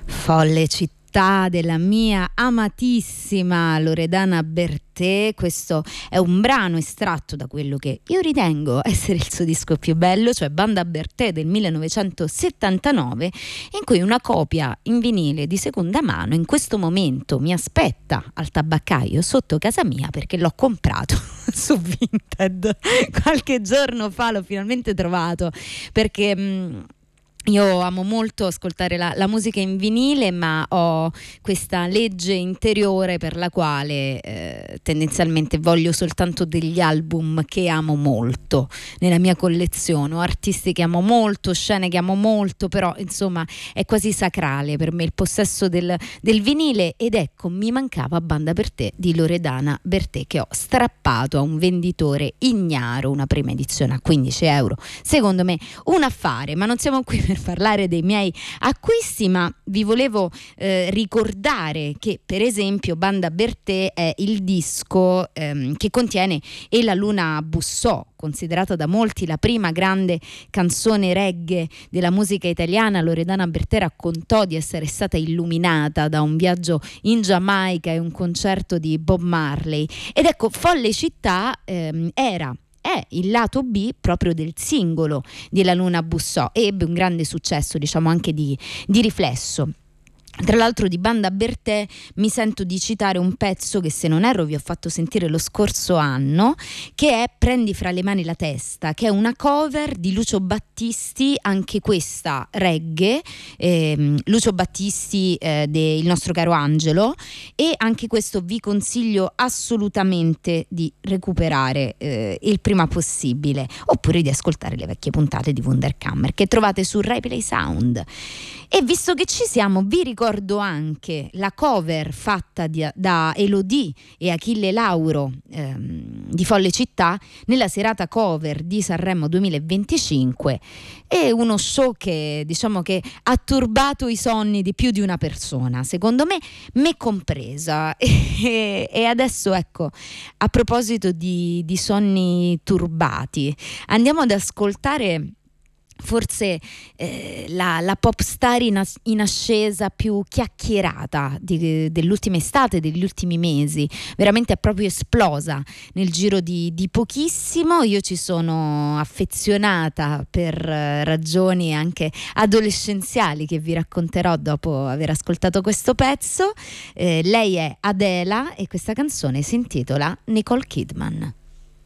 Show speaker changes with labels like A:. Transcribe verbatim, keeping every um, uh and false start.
A: Folle città della mia amatissima Loredana Bertè. Questo è un brano estratto da quello che io ritengo essere il suo disco più bello, cioè Banda Bertè del millenovecentosettantanove, in cui una copia in vinile di seconda mano in questo momento mi aspetta al tabaccaio sotto casa mia, perché l'ho comprato su Vinted qualche giorno fa, l'ho finalmente trovato, perché mh, io amo molto ascoltare la, la musica in vinile, ma ho questa legge interiore per la quale eh, tendenzialmente voglio soltanto degli album che amo molto nella mia collezione, o artisti che amo molto, scene che amo molto, però insomma è quasi sacrale per me il possesso del, del vinile. Ed ecco, mi mancava Banda Bertè di Loredana Bertè, che ho strappato a un venditore ignaro, una prima edizione a quindici euro, secondo me un affare. Ma non siamo qui per parlare dei miei acquisti, ma vi volevo eh, ricordare che per esempio Banda Bertè è il disco ehm, che contiene E la luna bussò, considerata da molti la prima grande canzone reggae della musica italiana. Loredana Bertè raccontò di essere stata illuminata da un viaggio in Giamaica e un concerto di Bob Marley. Ed ecco, Folle città ehm, era è il lato B proprio del singolo di La luna bussò, e ebbe un grande successo, diciamo anche di, di riflesso. Tra l'altro di Banda Bertè mi sento di citare un pezzo che, se non erro, vi ho fatto sentire lo scorso anno, che è Prendi fra le mani la testa, che è una cover di Lucio Battisti, anche questa reggae, ehm, Lucio Battisti eh, de, il nostro caro Angelo, e anche questo vi consiglio assolutamente di recuperare eh, il prima possibile, oppure di ascoltare le vecchie puntate di Wunderkammer che trovate su Rai Play Sound. E visto che ci siamo, vi ricordo anche la cover fatta di, da Elodie e Achille Lauro ehm, di Folle città nella serata cover di Sanremo duemilaventicinque. È uno show che, diciamo, che ha turbato i sonni di più di una persona, secondo me, me compresa. E, e adesso, ecco, a proposito di, di sonni turbati, andiamo ad ascoltare forse eh, la, la pop star in, as- in ascesa più chiacchierata di, dell'ultima estate, degli ultimi mesi. Veramente è proprio esplosa nel giro di, di pochissimo. Io ci sono affezionata per eh, ragioni anche adolescenziali che vi racconterò dopo aver ascoltato questo pezzo. Eh, lei è Adela e questa canzone si intitola Nicole Kidman.